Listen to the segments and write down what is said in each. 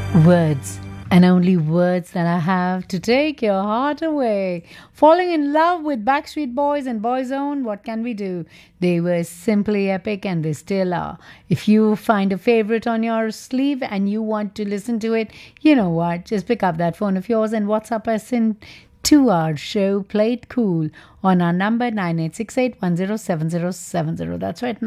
Words, and only words that I have to take your heart away. Falling in love with Backstreet Boys and Boyzone, what can we do? They were simply epic and they still are. If you find a favorite on your sleeve and you want to listen to it, you know what? Just pick up that phone of yours and WhatsApp us in to our show Play It Cool on our number 9868107070. That's right,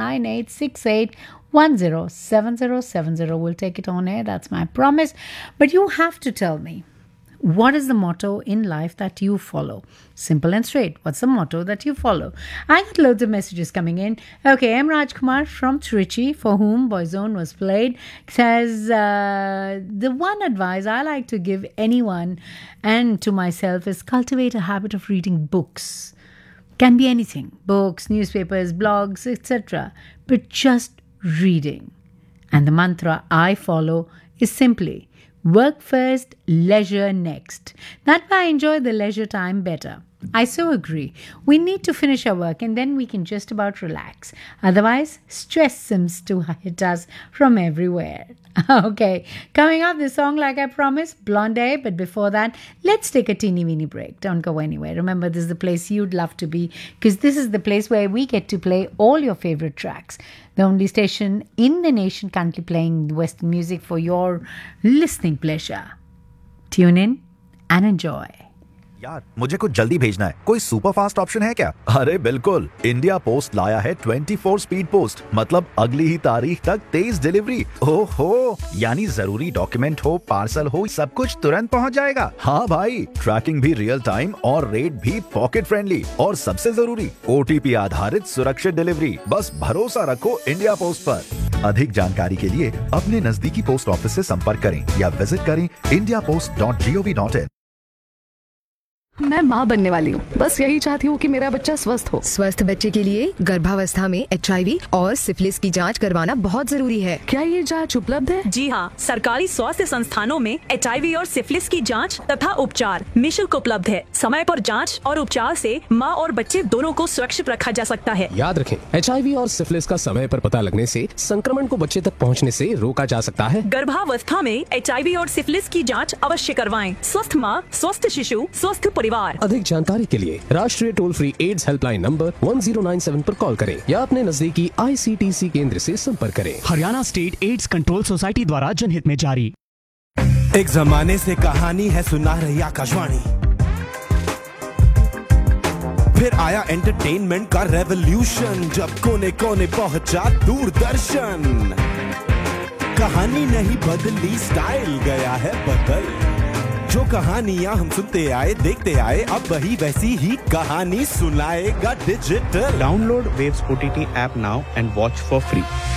9868107070. We'll take it on air. That's my promise. But you have to tell me, what is the motto in life that you follow? Simple and straight. What's the motto that you follow? I got loads of messages coming in. Okay, M. Rajkumar from Trichy, for whom Boyzone was played, says, the one advice I like to give anyone and to myself is cultivate a habit of reading books. Can be anything. Books, newspapers, blogs, etc. But just reading. And the mantra I follow is simply, work first, leisure next. That way I enjoy the leisure time better. I so agree. We need to finish our work and then we can just about relax. Otherwise, stress seems to hit us from everywhere. Okay, coming up, this song, like I promised, Blonde. But before that, let's take a teeny weeny break. Don't go anywhere. Remember, this is the place you'd love to be, because this is the place where we get to play all your favorite tracks. The only station in the nation currently playing Western music for your listening pleasure. Tune in and enjoy. यार मुझे कुछ जल्दी भेजना है, कोई super fast option है क्या? अरे बिल्कुल, इंडिया पोस्ट लाया है 24 स्पीड पोस्ट, मतलब अगली ही तारीख तक तेज डिलीवरी। ओहो, यानी जरूरी डॉक्यूमेंट हो, पार्सल हो, सब कुछ तुरंत पहुंच जाएगा। हाँ भाई, ट्रैकिंग भी रियल टाइम और रेट भी पॉकेट फ्रेंडली, और सबसे जरूरी OTP आधारित सुरक्षित डिलीवरी। बस भरोसा रखो इंडिया पोस्ट पर। अधिक जानकारी के लिए अपने नजदीकी पोस्ट ऑफिस से संपर्क करें या विजिट करें indiapost.gov.in। मैं माँ बनने वाली हूँ, बस यही चाहती हूँ कि मेरा बच्चा स्वस्थ हो। स्वस्थ बच्चे के लिए गर्भावस्था में HIV और सिफिलिस की जांच करवाना बहुत जरूरी है। क्या ये जांच उपलब्ध है? जी हाँ, सरकारी स्वास्थ्य संस्थानों में HIV और सिफिलिस की जांच तथा उपचार निःशुल्क उपलब्ध है। समय पर जांच और उपचार से माँ और बच्चे दोनों को सुरक्षित रखा जा सकता है। याद रखें, HIV और सिफिलिस का समय पर पता लगने से संक्रमण को बच्चे तक पहुँचने से रोका जा सकता है। गर्भावस्था में HIV और सिफिलिस की जांच अवश्य करवाएं। स्वस्थ माँ, स्वस्थ शिशु, स्वस्थ परिवार। अधिक जानकारी के लिए राष्ट्रीय toll free ads helpline number 1097 पर कॉल करें या अपने नजदीकी ICTC केंद्र से संपर्क करें। Haryana state AIDS control society द्वारा जनहित में जारी। एक जमाने से कहानी है, सुना रही आकाशवाणी। फिर आया एंटरटेनमेंट का रेवोल्यूशन, जब कोने कोने पहुंचा दूरदर्शन। कहानी नहीं बदली, स्टाइल गया है बदल। जो कहानियां हम सुनते आए, देखते आए, अब वही वैसी ही कहानी सुनाएगा digital. Download Waves OTT app now and watch for free.